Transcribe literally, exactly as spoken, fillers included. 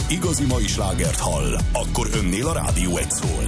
igazi mai slágert hall, akkor önnél a Rádió egy szól.